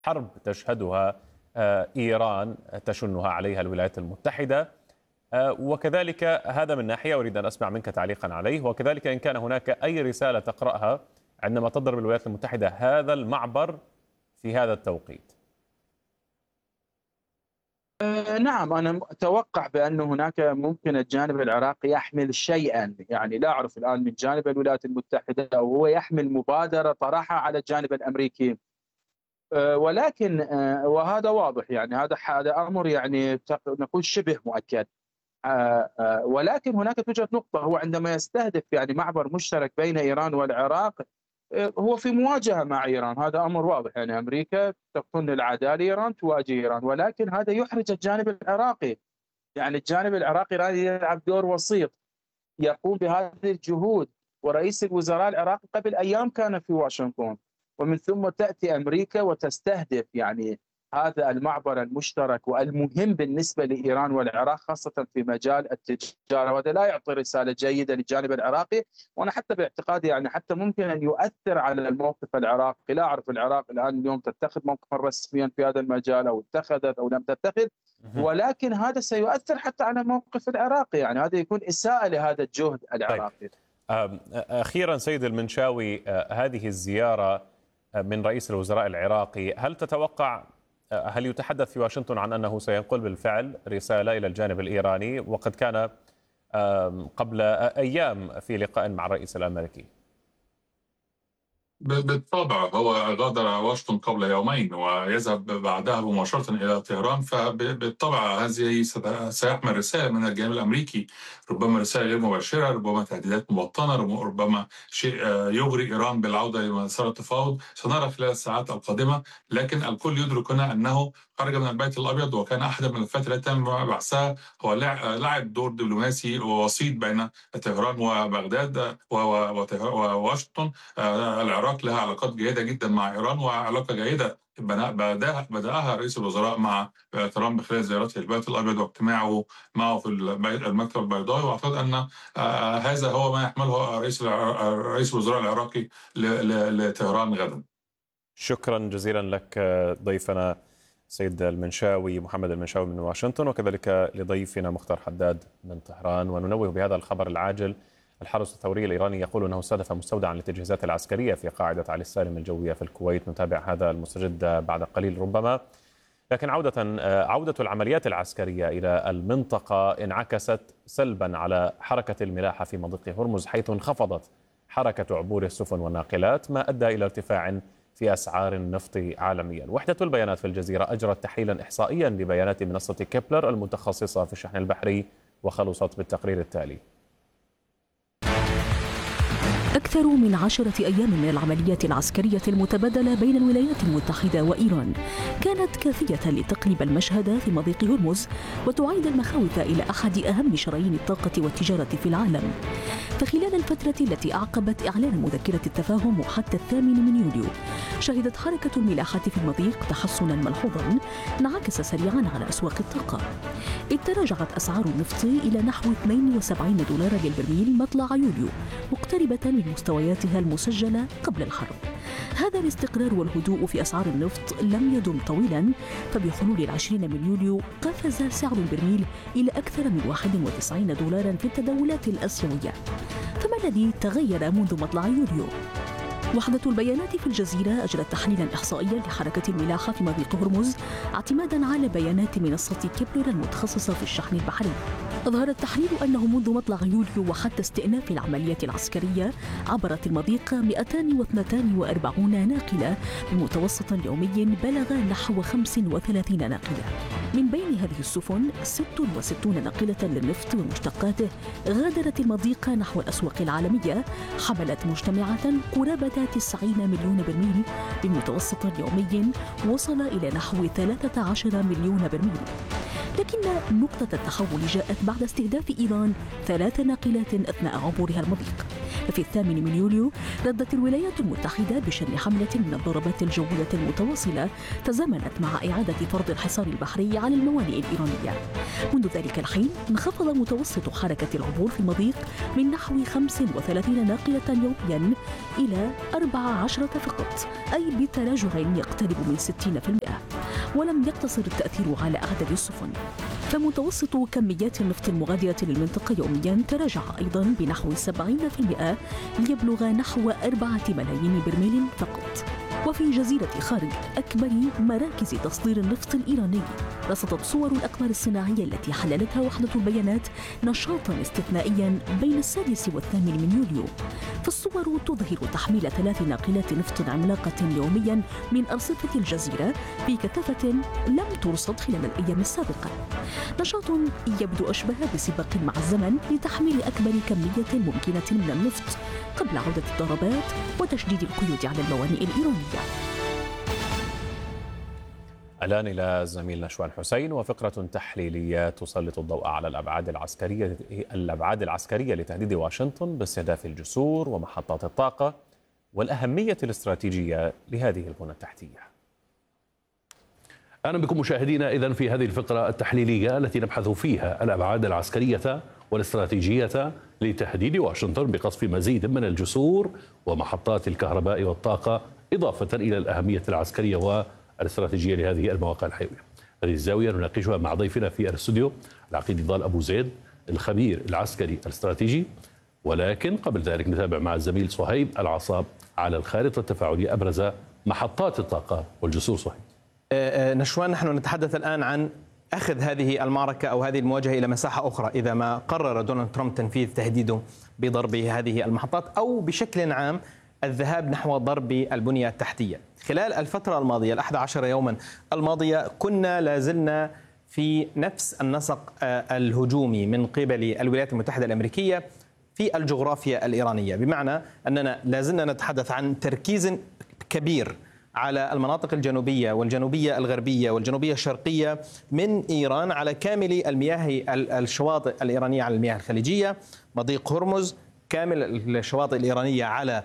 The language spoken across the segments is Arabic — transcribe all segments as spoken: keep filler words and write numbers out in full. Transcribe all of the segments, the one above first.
حرب تشهدها إيران تشنها عليها الولايات المتحدة، وكذلك هذا من ناحية أريد أن أسمع منك تعليقا عليه، وكذلك إن كان هناك أي رسالة تقرأها عندما تضرب الولايات المتحدة هذا المعبر في هذا التوقيت. نعم، أنا أتوقع بأن هناك ممكن الجانب العراقي يحمل شيئا، يعني لا أعرف الآن من جانب الولايات المتحدة أو هو يحمل مبادرة طرحها على الجانب الأمريكي، ولكن وهذا واضح، يعني هذا هذا أمر يعني نقول شبه مؤكد. ولكن هناك توجد نقطة، هو عندما يستهدف يعني معبر مشترك بين إيران والعراق هو في مواجهة مع إيران، هذا أمر واضح، يعني أمريكا تكون العداء لإيران تواجه إيران، ولكن هذا يحرج الجانب العراقي، يعني الجانب العراقي يلعب دور وسيط يقوم بهذه الجهود، ورئيس الوزراء العراقي قبل أيام كان في واشنطن، ومن ثم تأتي أمريكا وتستهدف يعني هذا المعبر المشترك والمهم بالنسبة لإيران والعراق خاصة في مجال التجارة، وهذا لا يعطي رسالة جيدة للجانب العراقي، وأنا حتى باعتقادي يعني حتى ممكن أن يؤثر على الموقف العراقي. لا أعرف العراق الآن اليوم تتخذ موقفا رسميا في هذا المجال أو اتخذت أو لم تتخذ، ولكن هذا سيؤثر حتى على الموقف العراقي، يعني هذا يكون إساءة لهذا الجهد العراقي. طيب. أخيرا سيد المنشاوي، هذه الزيارة من رئيس الوزراء العراقي، هل تتوقع هل يتحدث في واشنطن عن أنه سينقل بالفعل رسالة إلى الجانب الإيراني، وقد كان قبل أيام في لقاء مع الرئيس الأمريكي؟ بالطبع هو غادر واشنطن قبل يومين ويذهب بعدها مباشرة إلى طهران، فبالطبع هذه سيحمل رسالة من الجانب الأمريكي، ربما رسالة غير مباشرة، ربما تهديدات مبطنة، ربما شيء يغري إيران بالعودة لمسار التفاوض، سنرى خلال الساعات القادمة. لكن الكل يدرك هنا أنه خرج من البيت الأبيض، وكان أحد الملفات التي تم بحثها هو لعب دور دبلوماسي ووسيط بين طهران وبغداد وواشنطن. العراق لها علاقات جيدة جدا مع إيران، وعلاقة جيدة بدأها رئيس الوزراء مع ترامب خلال زيارته البيت الأبيض واجتماعه معه في المكتب البيضاوي، وأعتقد أن هذا هو ما يحمله رئيس رئيس الوزراء العراقي لطهران غدا. شكرا جزيلا لك ضيفنا سيد المنشاوي، محمد المنشاوي من واشنطن، وكذلك لضيفنا مختار حداد من طهران. وننوه بهذا الخبر العاجل: الحرس الثوري الإيراني يقول أنه استهدف مستودعا للتجهيزات العسكرية في قاعدة علي السالم الجوية في الكويت. نتابع هذا المستجد بعد قليل ربما. لكن عودة عودة العمليات العسكرية إلى المنطقة انعكست سلبا على حركة الملاحة في مضيق هرمز، حيث انخفضت حركة عبور السفن والناقلات، ما أدى إلى ارتفاع في أسعار النفط عالميا. وحدة البيانات في الجزيرة أجرت تحليلا إحصائيا لبيانات منصة كيبلر المتخصصة في الشحن البحري، وخلصت بالتقرير التالي: أكثر من عشرة أيام من العمليات العسكرية المتبادلة بين الولايات المتحدة وإيران كانت كافية لتقلب المشهد في مضيق هرمز وتعيد المخاوف إلى أحد أهم شرايين الطاقة والتجارة في العالم. فخلال الفترة التي أعقبت إعلان مذكرة التفاهم وحتى الثامن من يوليو، شهدت حركة الملاحة في المضيق تحسنا ملحوظا انعكس سريعا على أسواق الطاقة، إذ تراجعت أسعار النفط إلى نحو اثنين وسبعين دولارا للبرميل مطلع يوليو، مقتربة من مستوياتها المسجلة قبل الحرب. هذا الاستقرار والهدوء في أسعار النفط لم يدم طويلا، فبحلول العشرين من يوليو قفز سعر البرميل إلى أكثر من واحد وتسعين دولارا في التداولات الآسيوية. فما الذي تغير منذ مطلع يوليو؟ وحدة البيانات في الجزيرة أجرت تحليلا إحصائيا لحركة الملاحة في مضيق هرمز اعتمادا على بيانات منصة كيبلر المتخصصة في الشحن البحري. أظهر التحليل أنه منذ مطلع يوليو وحتى استئناف العمليات العسكرية عبرت المضيق مئتين واثنين وأربعين ناقلة بمتوسط يومي بلغ نحو خمسة وثلاثين ناقلة. من بين هذه السفن ستة وستين ناقلة للنفط ومشتقاته غادرت المضيق نحو الأسواق العالمية، حملت مجتمعة قرابة تسعين مليون برميل بمتوسط يومي وصل إلى نحو ثلاثة عشر مليون برميل. لكن نقطة التحول جاءت بعد استهداف إيران ثلاث ناقلات أثناء عبورها المضيق، في الثامن من يوليو ردت الولايات المتحدة بشن حملة من الضربات الجوية المتواصلة تزامنت مع إعادة فرض الحصار البحري على الموانئ الإيرانية. منذ ذلك الحين انخفض متوسط حركة العبور في المضيق من نحو خمس وثلاثين ناقلة يوميا إلى أربع عشرة فقط، أي بتراجع يقترب من ستين بالمئة. ولم يقتصر التأثير على أعداد السفن، فمتوسط كميات النفط المغادرة للمنطقة يوميا تراجع أيضا بنحو سبعين بالمئة ليبلغ نحو أربعة ملايين برميل فقط. وفي جزيرة خارج أكبر مراكز تصدير النفط الإيراني رصدت صور الأقمار الصناعية التي حللتها وحدة البيانات نشاطا استثنائيا بين السادس والثامن من يوليو. فالصور تظهر تحميل ثلاث ناقلات نفط عملاقة يوميا من أرصفة الجزيرة في كثافة لم ترصد خلال الأيام السابقة. نشاط يبدو أشبه بسباق مع الزمن لتحميل أكبر كمية ممكنة من النفط قبل عودة الضربات وتشديد القيود على الموانئ الإيرانية. الآن إلى زميل نشوان حسين وفقرة تحليلية تسلط الضوء على الأبعاد العسكرية الأبعاد العسكرية لتهديد واشنطن باستهداف الجسور ومحطات الطاقة والأهمية الاستراتيجية لهذه البنى التحتية. أهلا بكم مشاهدينا إذن في هذه الفقرة التحليلية التي نبحث فيها الأبعاد العسكرية والاستراتيجية لتهديد واشنطن بقصف مزيد من الجسور ومحطات الكهرباء والطاقة، إضافة إلى الأهمية العسكرية والاستراتيجية لهذه المواقع الحيوية. هذه الزاوية نناقشها مع ضيفنا في الاستوديو العقيد نضال أبو زيد الخبير العسكري الاستراتيجي، ولكن قبل ذلك نتابع مع الزميل صهيب العصاب على الخارطة التفاعلية أبرز محطات الطاقة والجسور. صهيب. نشوان، نحن نتحدث الآن عن أخذ هذه المعركة أو هذه المواجهة إلى مساحة أخرى إذا ما قرر دونالد ترامب تنفيذ تهديده بضرب هذه المحطات، أو بشكل عام الذهاب نحو ضرب البنية التحتية. خلال الفترة الماضية الأحد عشر يوما الماضية كنا لازلنا في نفس النسق الهجومي من قبل الولايات المتحدة الأمريكية في الجغرافيا الإيرانية، بمعنى أننا لازلنا نتحدث عن تركيز كبير على المناطق الجنوبية والجنوبية الغربية والجنوبية الشرقية من إيران على كامل المياه الشواطئ الإيرانية على المياه الخليجية، مضيق هرمز، كامل الشواطئ الإيرانية على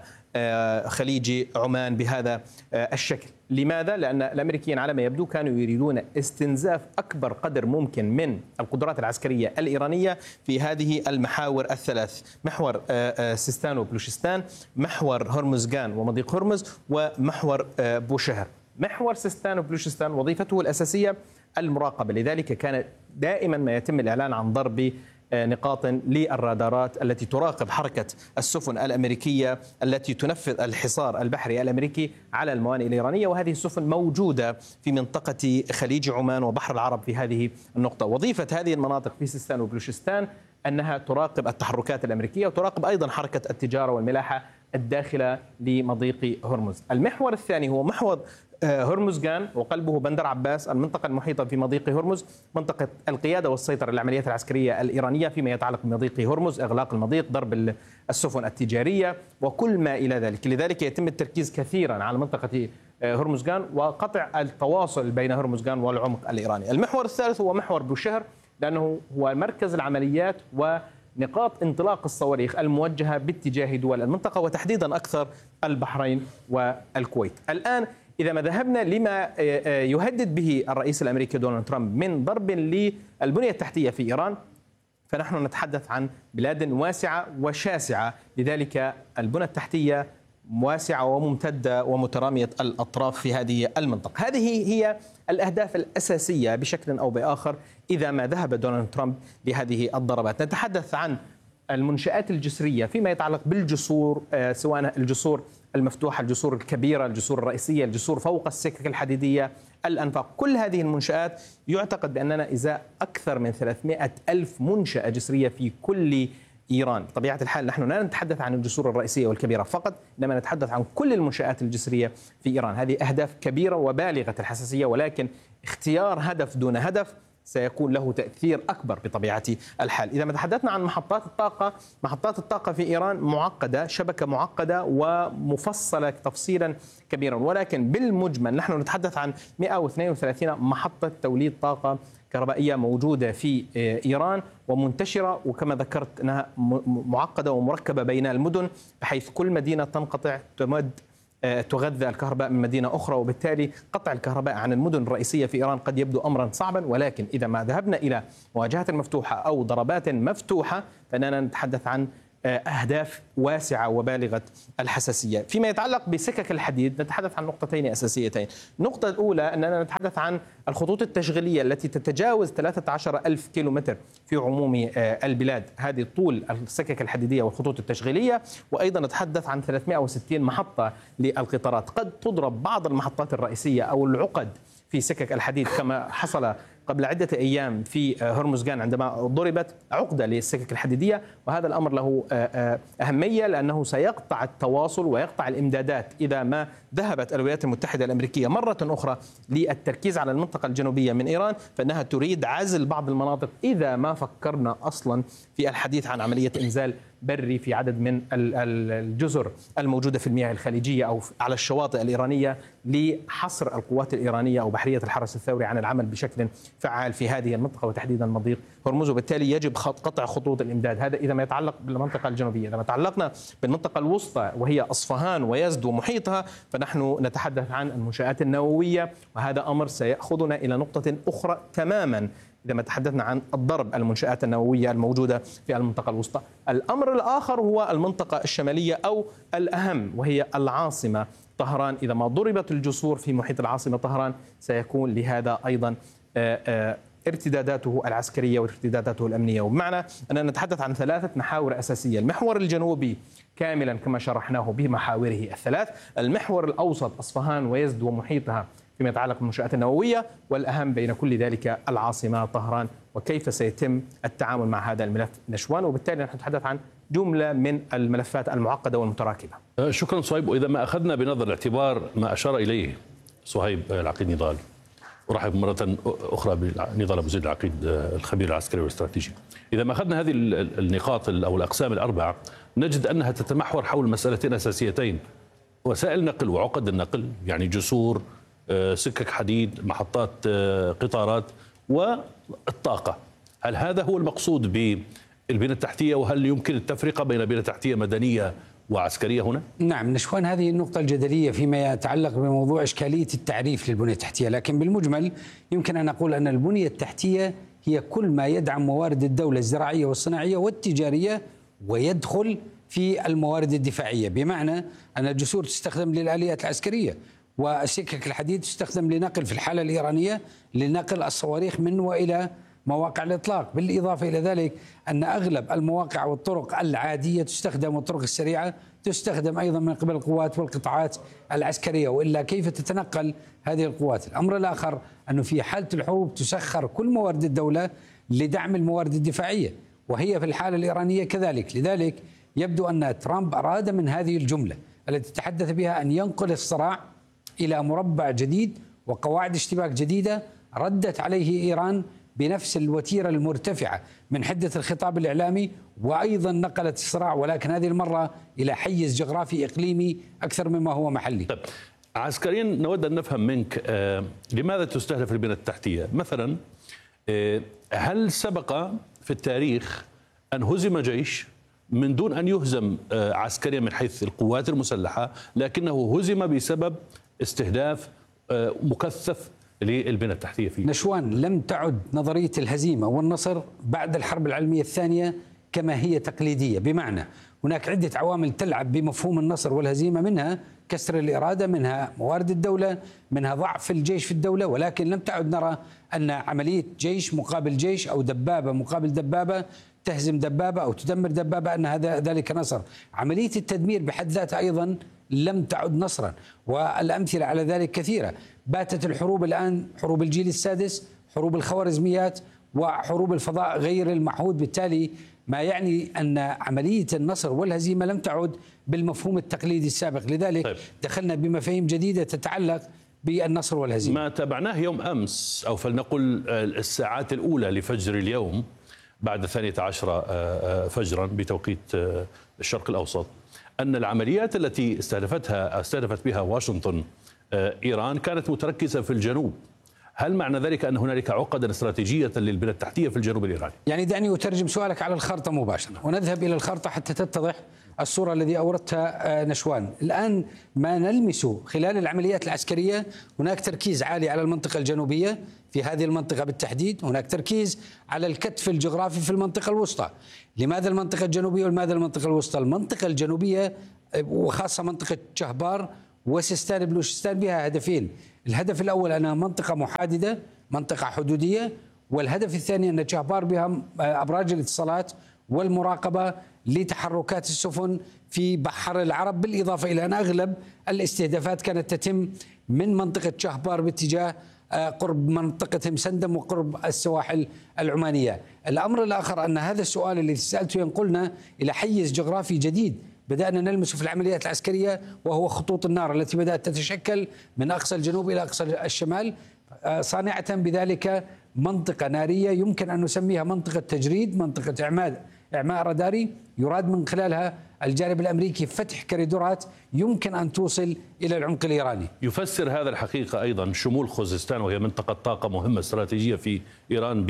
خليج عمان بهذا الشكل. لماذا؟ لأن الأمريكيين على ما يبدو كانوا يريدون استنزاف أكبر قدر ممكن من القدرات العسكرية الإيرانية في هذه المحاور الثلاث، محور سيستان وبلوشستان، محور هرمزغان ومضيق هرمز، ومحور بوشهر. محور سيستان وبلوشستان وظيفته الأساسية المراقبة، لذلك كان دائما ما يتم الإعلان عن ضرب نقاط للرادارات التي تراقب حركة السفن الأمريكية التي تنفذ الحصار البحري الأمريكي على الموانئ الإيرانية، وهذه السفن موجودة في منطقة خليج عمان وبحر العرب في هذه النقطة. وظيفة هذه المناطق في سيستان وبلوشستان أنها تراقب التحركات الأمريكية وتراقب أيضا حركة التجارة والملاحة الداخلة لمضيق هرمز. المحور الثاني هو محور هرمزغان وقلبه بندر عباس، المنطقة المحيطة في مضيق هرمز، منطقة القيادة والسيطرة للعمليات العسكرية الإيرانية فيما يتعلق بمضيق هرمز، إغلاق المضيق، ضرب السفن التجارية وكل ما إلى ذلك. لذلك يتم التركيز كثيرا على منطقة هرمزغان وقطع التواصل بين هرمزغان والعمق الإيراني. المحور الثالث هو محور بوشهر، لأنه هو مركز العمليات ونقاط انطلاق الصواريخ الموجهة باتجاه دول المنطقة وتحديدا أكثر البحرين والكويت. الآن إذا ما ذهبنا لما يهدد به الرئيس الأمريكي دونالد ترامب من ضرب للبنية التحتية في إيران، فنحن نتحدث عن بلاد واسعة وشاسعة، لذلك البنى التحتية واسعة وممتدة ومترامية الأطراف في هذه المنطقة. هذه هي الأهداف الأساسية بشكل أو بآخر إذا ما ذهب دونالد ترامب لهذه الضربات. نتحدث عن المنشآت الجسرية فيما يتعلق بالجسور، سواء الجسور المفتوحة، الجسور الكبيرة، الجسور الرئيسية، الجسور فوق السكك الحديدية، الأنفاق. كل هذه المنشآت يعتقد بأننا إزاء أكثر من ثلاثمائة ألف منشأة جسرية في كل إيران. بطبيعة الحال نحن لا نتحدث عن الجسور الرئيسية والكبيرة فقط، إنما نتحدث عن كل المنشآت الجسرية في إيران. هذه أهداف كبيرة وبالغة الحساسية، ولكن اختيار هدف دون هدف سيكون له تأثير أكبر بطبيعة الحال. إذا ما تحدثنا عن محطات الطاقة، محطات الطاقة في إيران معقدة، شبكة معقدة ومفصلة تفصيلا كبيرا، ولكن بالمجمل نحن نتحدث عن مئة واثنين وثلاثين محطة توليد طاقة كهربائية موجودة في إيران ومنتشرة، وكما ذكرت أنها معقدة ومركبة بين المدن بحيث كل مدينة تنقطع تمد تغذى الكهرباء من مدينة أخرى، وبالتالي قطع الكهرباء عن المدن الرئيسية في إيران قد يبدو أمرا صعبا، ولكن إذا ما ذهبنا إلى مواجهات مفتوحة أو ضربات مفتوحة فإننا نتحدث عن أهداف واسعة وبالغة الحساسية. فيما يتعلق بسكك الحديد نتحدث عن نقطتين أساسيتين. النقطة الأولى أننا نتحدث عن الخطوط التشغيلية التي تتجاوز ثلاثة عشر ألف كيلومتر في عموم البلاد، هذه طول السكك الحديدية والخطوط التشغيلية، وأيضا نتحدث عن ثلاثمئة وستين محطة للقطارات. قد تضرب بعض المحطات الرئيسية أو العقد في سكك الحديد كما حصل قبل عدة أيام في هرمزغان عندما ضربت عقدة للسكك الحديدية، وهذا الأمر له أهمية لأنه سيقطع التواصل ويقطع الإمدادات إذا ما ذهبت الولايات المتحدة الأمريكية مرة أخرى للتركيز على المنطقة الجنوبية من إيران، فإنها تريد عزل بعض المناطق إذا ما فكرنا أصلا في الحديث عن عملية إنزال بري في عدد من الجزر الموجودة في المياه الخليجية أو على الشواطئ الإيرانية لحصر القوات الإيرانية أو بحرية الحرس الثوري عن العمل بشكل فعال في هذه المنطقة وتحديدا مضيق هرمز، وبالتالي يجب قطع خطوط الإمداد. هذا إذا ما يتعلق بالمنطقة الجنوبية. إذا ما تعلقنا بالمنطقة الوسطى وهي أصفهان ويزد ومحيطها فنحن نتحدث عن المنشآت النووية، وهذا أمر سيأخذنا إلى نقطة أخرى تماما إذا ما تحدثنا عن الضرب المنشآت النووية الموجودة في المنطقة الوسطى. الأمر الآخر هو المنطقة الشمالية أو الأهم وهي العاصمة طهران. إذا ما ضربت الجسور في محيط العاصمة طهران سيكون لهذا أيضا ارتداداته العسكرية وارتداداته الأمنية، وبمعنى أننا نتحدث عن ثلاثة محاور أساسية: المحور الجنوبي كاملا كما شرحناه بمحاوره الثلاث، المحور الأوسط أصفهان ويزد ومحيطها فيما يتعلق بالمنشآت النووية، والأهم بين كل ذلك العاصمة طهران وكيف سيتم التعامل مع هذا الملف نشوان. وبالتالي نحن نتحدث عن جملة من الملفات المعقدة والمتراكبة. شكرا صهيب. وإذا ما أخذنا بنظر الاعتبار ما أشار إليه صهيب العقيد نضال، أرحب مرة أخرى بنضال أبو زيد العقيد الخبير العسكري والاستراتيجي، إذا ما أخذنا هذه النقاط أو الأقسام الأربعة نجد أنها تتمحور حول مسألتين أساسيتين: وسائل النقل وعقد النقل، يعني جسور، سكك حديد، محطات قطارات، والطاقة. هل هذا هو المقصود بالبنية التحتية، وهل يمكن التفرقة بين بنية تحتية مدنية وعسكرية هنا؟ نعم نشوان، هذه النقطة الجدلية فيما يتعلق بموضوع إشكالية التعريف للبنية التحتية، لكن بالمجمل يمكن أن أقول أن البنية التحتية هي كل ما يدعم موارد الدولة الزراعية والصناعية والتجارية ويدخل في الموارد الدفاعية، بمعنى أن الجسور تستخدم للآليات العسكرية، وسكك الحديد تستخدم لنقل في الحالة الإيرانية لنقل الصواريخ من وإلى مواقع الإطلاق. بالإضافة إلى ذلك أن أغلب المواقع والطرق العادية تستخدم، والطرق السريعة تستخدم أيضا من قبل القوات والقطاعات العسكرية، وإلا كيف تتنقل هذه القوات؟ الأمر الآخر أنه في حالة الحروب تسخر كل موارد الدولة لدعم الموارد الدفاعية، وهي في الحالة الإيرانية كذلك. لذلك يبدو أن ترامب أراد من هذه الجملة التي تحدث بها أن ينقل الصراع إلى مربع جديد وقواعد اشتباك جديدة ردت عليه إيران بنفس الوتيرة المرتفعة من حدة الخطاب الإعلامي، وأيضا نقلت الصراع ولكن هذه المرة إلى حيز جغرافي إقليمي أكثر مما هو محلي. طيب عسكريا نود أن نفهم منك آه لماذا تستهدف البنية التحتية؟ مثلا آه هل سبق في التاريخ أن هزم جيش من دون أن يهزم آه عسكريا من حيث القوات المسلحة، لكنه هزم بسبب استهداف آه مكثف للبنية التحتية فيه؟ نشوان، لم تعد نظرية الهزيمة والنصر بعد الحرب العالمية الثانية كما هي تقليدية، بمعنى هناك عدة عوامل تلعب بمفهوم النصر والهزيمة، منها كسر الإرادة، منها موارد الدولة، منها ضعف الجيش في الدولة، ولكن لم تعد نرى أن عملية جيش مقابل جيش أو دبابة مقابل دبابة تهزم دبابة أو تدمر دبابة أن هذا ذلك نصر. عملية التدمير بحد ذاتها أيضا لم تعد نصرا، والأمثلة على ذلك كثيرة. باتت الحروب الآن حروب الجيل السادس، حروب الخوارزميات، وحروب الفضاء غير المعهود، بالتالي ما يعني أن عملية النصر والهزيمة لم تعد بالمفهوم التقليدي السابق. لذلك طيب. دخلنا بمفاهيم جديدة تتعلق بالنصر والهزيمة. ما تابعناه يوم أمس أو فلنقل الساعات الأولى لفجر اليوم بعد الثانية عشرة فجرا بتوقيت الشرق الأوسط، أن العمليات التي استهدفتها استهدفت بها واشنطن إيران كانت متركزة في الجنوب. هل معنى ذلك أن هنالك عقدا استراتيجية للبنى التحتية في الجنوب الإيراني؟ يعني دعني أترجم سؤالك على الخارطة مباشرة ونذهب إلى الخارطة حتى تتضح الصورة الذي أوردتها نشوان. الآن ما نلمسه خلال العمليات العسكرية هناك تركيز عالي على المنطقة الجنوبية، في هذه المنطقة بالتحديد هناك تركيز على الكتف الجغرافي في المنطقة الوسطى. لماذا المنطقة الجنوبية ولماذا المنطقة الوسطى؟ المنطقة الجنوبية وخاصة منطقة شهبار وسيستان بلوشستان بها هدفين. الهدف الأول أنها منطقة محاددة، منطقة حدودية، والهدف الثاني أن شهبار بها أبراج الاتصالات والمراقبة لتحركات السفن في بحر العرب، بالإضافة إلى أن أغلب الاستهدافات كانت تتم من منطقة شهبار باتجاه قرب منطقة مسندم وقرب السواحل العمانية. الأمر الآخر أن هذا السؤال الذي سألته ينقلنا إلى حيز جغرافي جديد بدأنا نلمسه في العمليات العسكرية، وهو خطوط النار التي بدأت تتشكل من أقصى الجنوب إلى أقصى الشمال، صانعة بذلك منطقة نارية يمكن أن نسميها منطقة تجريد، منطقة إعماد إعماء راداري، يراد من خلالها الجانب الأمريكي فتح كريدورات يمكن أن توصل إلى العمق الإيراني. يفسر هذا الحقيقة أيضا شمول خوزستان وهي منطقة طاقة مهمة استراتيجية في إيران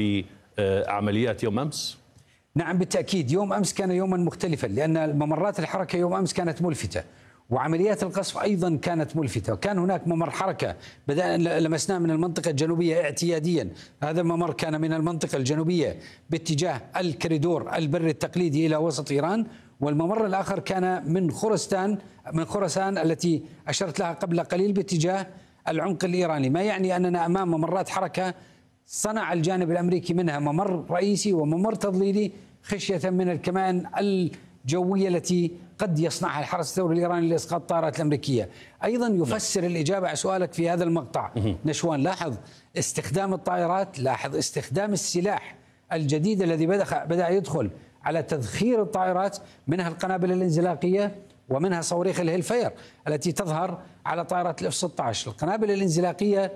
بعمليات يوم أمس؟ نعم بالتأكيد، يوم أمس كان يوما مختلفا لأن ممرات الحركة يوم أمس كانت ملفتة، وعمليات القصف أيضا كانت ملفتة، وكان هناك ممر حركة بدأنا لمسناه من المنطقة الجنوبية اعتياديا. هذا الممر كان من المنطقة الجنوبية باتجاه الكريدور البري التقليدي إلى وسط إيران، والممر الآخر كان من خرستان من خراسان التي أشرت لها قبل قليل باتجاه العمق الإيراني، ما يعني أننا أمام ممرات حركة صنع الجانب الأمريكي منها ممر رئيسي وممر تضليلي خشية من الكمائن الجوية التي قد يصنعها الحرس الثوري الإيراني لإسقاط الطائرات الأمريكية. أيضا يفسر لا. الإجابة على سؤالك في هذا المقطع نشوان، لاحظ استخدام الطائرات، لاحظ استخدام السلاح الجديد الذي بدأ, بدأ يدخل على تذخير الطائرات، منها القنابل الانزلاقية ومنها صواريخ الهيلفاير التي تظهر على طائرات الاف ستة عشر. القنابل الانزلاقية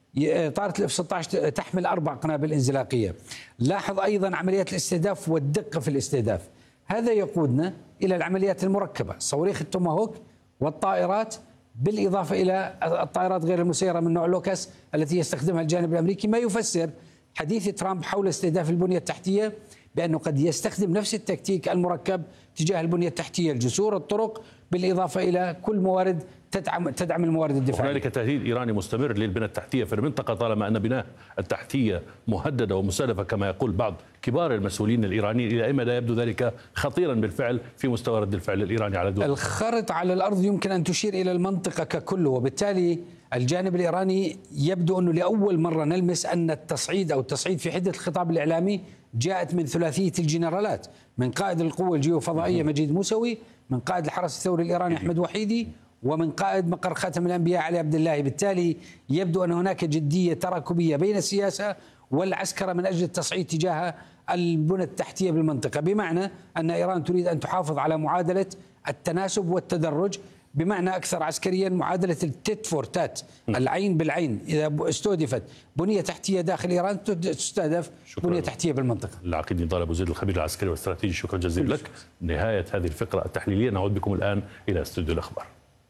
طائرة الاف ستة عشر تحمل أربع قنابل انزلاقية. لاحظ أيضا عمليات الاستهداف والدقة في الاستهداف. هذا يقودنا إلى العمليات المركبة، صواريخ التوماهوك والطائرات، بالإضافة إلى الطائرات غير المسيرة من نوع لوكاس التي يستخدمها الجانب الأمريكي، ما يفسر حديث ترامب حول استهداف البنية التحتية بأنه قد يستخدم نفس التكتيك المركب تجاه البنية التحتية، الجسور، الطرق، بالإضافة إلى كل موارد تدعم تدعم الموارد الدفاعية. هنالك تهديد إيراني مستمر للبنى التحتية في المنطقة طالما أن بناء التحتية مهددة ومستهدفة كما يقول بعض كبار المسؤولين الإيرانيين. إلى أي مدى يبدو ذلك خطيرا بالفعل في مستوى رد الفعل الإيراني على الدول؟ الخارطة على الأرض يمكن أن تشير إلى المنطقة ككل، وبالتالي الجانب الإيراني يبدو أنه لأول مرة نلمس أن التصعيد أو التصعيد في حدة الخطاب الإعلامي جاءت من ثلاثية الجنرالات، من قائد القوة الجيوفضائية مجيد موسوي، من قائد الحرس الثوري الإيراني أحمد وحيدي، ومن قائد مقر خاتم الأنبياء علي عبد الله. بالتالي يبدو أن هناك جدية تراكمية بين السياسة والعسكرة من أجل التصعيد تجاه البنى التحتية بالمنطقة، بمعنى أن إيران تريد أن تحافظ على معادلة التناسب والتدرج، بمعنى أكثر عسكريا معادلة التيت فور تات، العين بالعين. إذا استهدفت بنية تحتية داخل إيران تستهدف بنية تحتية بالمنطقة. العقيد نضال أبو زيد الخبير العسكري والاستراتيجي، شكرا جزيلا لك. نهاية هذه الفقرة التحليلية، نعود بكم الآن إلى استوديو الأخبار.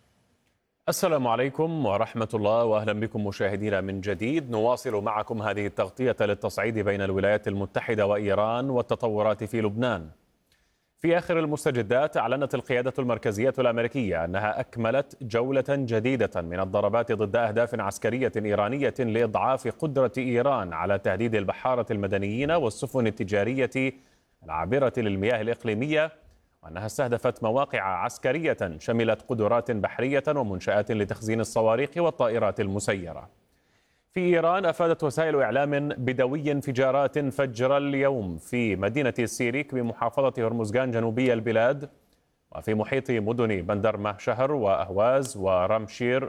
السلام عليكم ورحمة الله، وأهلا بكم مشاهدينا من جديد. نواصل معكم هذه التغطية للتصعيد بين الولايات المتحدة وإيران والتطورات في لبنان. في آخر المستجدات أعلنت القيادة المركزية الأمريكية أنها أكملت جولة جديدة من الضربات ضد أهداف عسكرية إيرانية لإضعاف قدرة إيران على تهديد البحارة المدنيين والسفن التجارية العابرة للمياه الإقليمية، وأنها استهدفت مواقع عسكرية شملت قدرات بحرية ومنشآت لتخزين الصواريخ والطائرات المسيرة. في إيران أفادت وسائل إعلام بدوي انفجارات فجر اليوم في مدينة السيريك بمحافظة هرمزغان جنوبي البلاد، وفي محيط مدن بندر شهر وأهواز ورمشير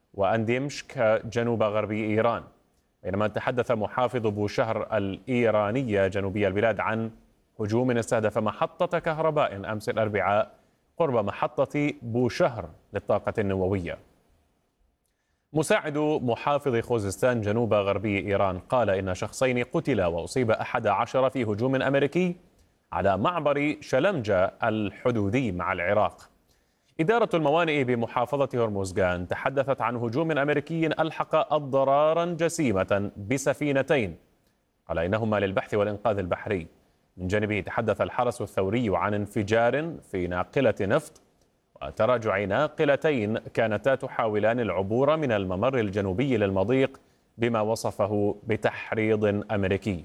وأنديمشك جنوب غربي إيران، بينما تحدث محافظ بوشهر الإيرانية جنوبي البلاد عن هجوم استهدف محطة كهرباء أمس الأربعاء قرب محطة بوشهر للطاقة النووية. مساعد محافظ خوزستان جنوب غربي إيران قال إن شخصين قتلا وأصيب أحد عشر في هجوم أمريكي على معبر شلمجة الحدودي مع العراق. إدارة الموانئ بمحافظة هرمزغان تحدثت عن هجوم أمريكي ألحق أضرارا جسيمة بسفينتين، قال إنهما للبحث والإنقاذ البحري. من جانبه تحدث الحرس الثوري عن انفجار في ناقلة نفط وتراجع ناقلتين كانتا تحاولان العبور من الممر الجنوبي للمضيق بما وصفه بتحريض أمريكي.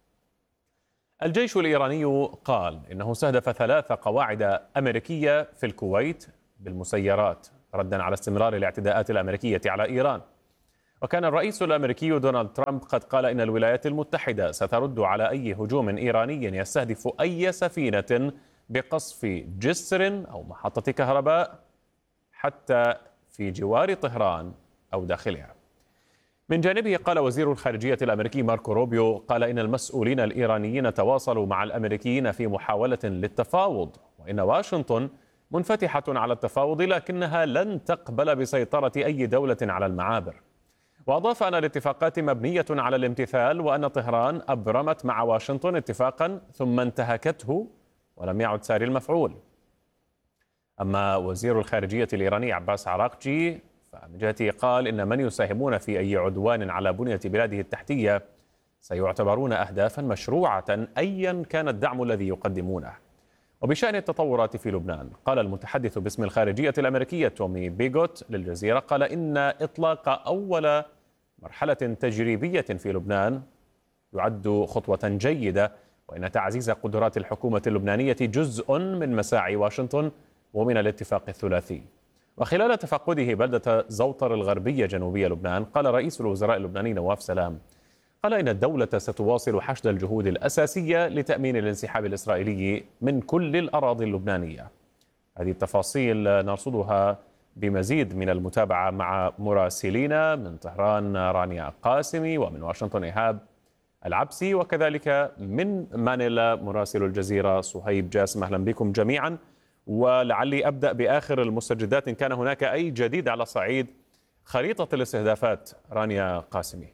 الجيش الإيراني قال إنه استهدف ثلاث قواعد أمريكية في الكويت بالمسيرات ردا على استمرار الاعتداءات الأمريكية على إيران. وكان الرئيس الأمريكي دونالد ترامب قد قال إن الولايات المتحدة سترد على أي هجوم إيراني يستهدف أي سفينة بقصف جسر أو محطة كهرباء حتى في جوار طهران أو داخلها. من جانبه قال وزير الخارجية الأمريكي ماركو روبيو قال إن المسؤولين الإيرانيين تواصلوا مع الأمريكيين في محاولة للتفاوض، وإن واشنطن منفتحة على التفاوض لكنها لن تقبل بسيطرة أي دولة على المعابر. وأضاف أن الاتفاقات مبنية على الامتثال وأن طهران أبرمت مع واشنطن اتفاقا ثم انتهكته ولم يعد ساري المفعول. أما وزير الخارجية الإيراني عباس عراقجي فمن جهته قال إن من يساهمون في أي عدوان على بنية بلاده التحتية سيعتبرون أهدافا مشروعة أيا كان الدعم الذي يقدمونه. وبشأن التطورات في لبنان قال المتحدث باسم الخارجية الأمريكية تومي بيغوت للجزيرة قال إن إطلاق أول مرحلة تجريبية في لبنان يعد خطوة جيدة، وإن تعزيز قدرات الحكومة اللبنانية جزء من مساعي واشنطن ومن الاتفاق الثلاثي. وخلال تفقده بلدة زوطر الغربية جنوبية لبنان قال رئيس الوزراء اللبناني نواف سلام قال إن الدولة ستواصل حشد الجهود الأساسية لتأمين الانسحاب الإسرائيلي من كل الأراضي اللبنانية. هذه التفاصيل نرصدها بمزيد من المتابعة مع مراسلينا من طهران رانيا قاسمي ومن واشنطن إيهاب العبسي، وكذلك من مانيلا مراسل الجزيرة صهيب جاسم. أهلا بكم جميعا، ولعلي أبدأ بآخر المستجدات إن كان هناك أي جديد على صعيد خريطة الاستهدافات. رانيا قاسمي.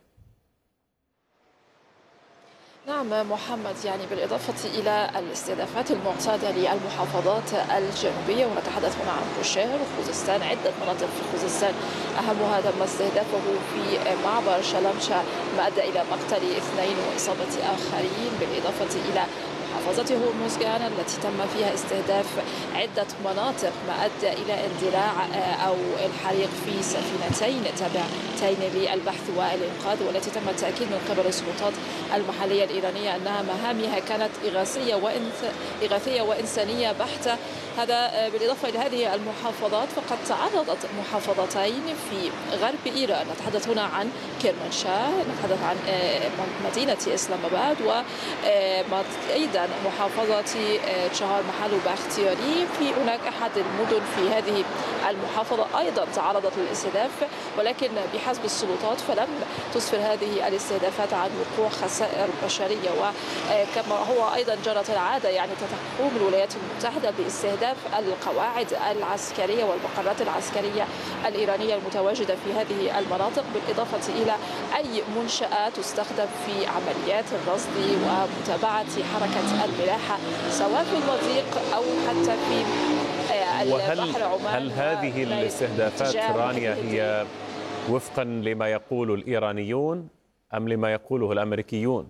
نعم محمد، يعني بالإضافة إلى الاستهدافات المعتادة للمحافظات الجنوبية، ونتحدث هنا عن بوشير وخوزستان، عدة مناطق في خوزستان أهمها تم استهدافه في معبر شلمشة ما أدى إلى مقتل اثنين وإصابة آخرين، بالإضافة إلى محافظة هرمزغان التي تم فيها استهداف عدة مناطق ما أدى إلى اندلاع أو الحريق في سفينتين تابعتين للبحث والإنقاذ، والتي تم التأكيد من قبل السلطات المحلية الإيرانية أنها مهامها كانت إغاثية إغاثية وإنسانية بحتة. هذا بالإضافة إلى هذه المحافظات فقد تعرضت محافظتين في غرب إيران، نتحدث هنا عن كرمانشاه، نتحدث عن مدينة إسلام آباد، وأيضا محافظة شهر محل وباختياري. في هناك أحد المدن في هذه المحافظة أيضا تعرضت للاستهداف، ولكن بحسب السلطات فلم تسفر هذه الاستهدافات عن وقوع خسائر بشرية. وكما هو أيضا جرت العادة، يعني تقوم الولايات المتحدة باستهداف القواعد العسكرية والمقرات العسكرية الإيرانية المتواجدة في هذه المناطق، بالإضافة إلى أي منشآت تستخدم في عمليات الرصد ومتابعة حركة الملاحة سواء في المضيق أو حتى في البحر عمان. هل هذه الاستهدافات رانيا هي وفقا لما يقول الإيرانيون أم لما يقوله الأمريكيون؟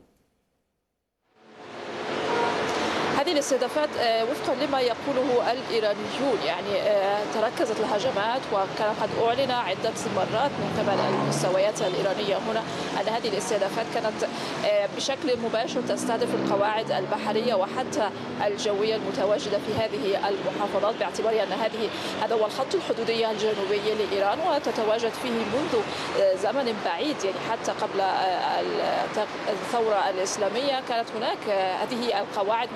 هذه الاستهدافات وفقا لما يقوله الإيرانيون، يعني تركزت الهجمات، وكان قد أعلن عدة مرات من قبل المستويات الإيرانية هنا أن هذه الاستهدافات كانت بشكل مباشر تستهدف القواعد البحرية وحتى الجوية المتواجدة في هذه المحافظات، باعتبار أن هذه هذا هو الخط الحدودي الجنوبي لإيران وتتواجد فيه منذ زمن بعيد، يعني حتى قبل الثورة الإسلامية كانت هناك هذه القواعد متواجدة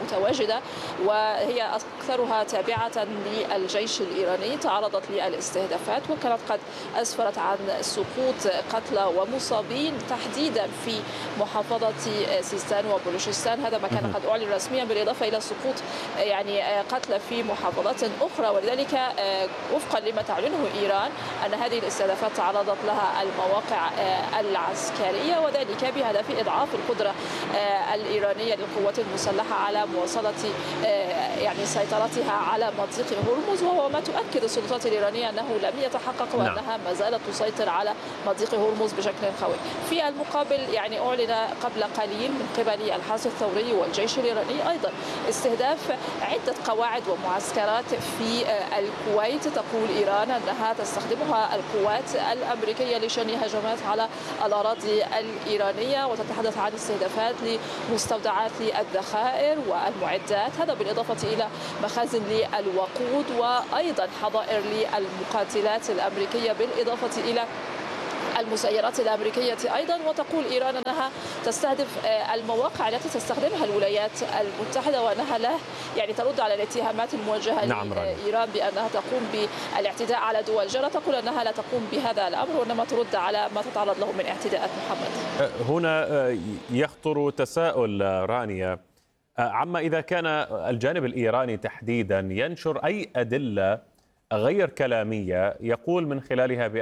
المتحدة، وهي أكثرها تابعة للجيش الإيراني، تعرضت للاستهدافات وكانت قد أسفرت عن سقوط قتلى ومصابين تحديدا في محافظة سيستان وبلوشستان. هذا ما كان قد أعلن رسميا، بالإضافة إلى سقوط يعني قتلى في محافظات أخرى. ولذلك وفقا لما تعلنه إيران أن هذه الاستهدافات تعرضت لها المواقع العسكرية، وذلك بهدف إضعاف القدرة الإيرانية للقوات المسلحة على مواصلة يعني سيطرتها على مضيق هرمز، وهو ما تؤكد السلطات الإيرانية أنه لم يتحقق وأنها ما زالت تسيطر على مضيق هرمز بشكل قوي. في المقابل يعني أعلن قبل قليل من قبل الحرس الثوري والجيش الإيراني أيضا استهداف عدة قواعد ومعسكرات في الكويت. تقول إيران أنها تستخدمها القوات الأمريكية لشن هجمات على الأراضي الإيرانية، وتتحدث عن استهدافات لمستودعات للذخائر والمعدات، هذا بالإضافة إلى مخازن للوقود وأيضا حظائر للمقاتلات الأمريكية، بالإضافة إلى المسيرات الأمريكية أيضا. وتقول إيران أنها تستهدف المواقع التي تستخدمها الولايات المتحدة، وأنها لا يعني ترد على الاتهامات الموجهة نعم لإيران بأنها تقوم بالاعتداء على دول جارة. تقول أنها لا تقوم بهذا الأمر، وإنما ترد على ما تتعرض له من اعتداءات. محمد، هنا يخطر تساؤل رانيا عما إذا كان الجانب الإيراني تحديدا ينشر أي أدلة غير كلامية يقول من خلالها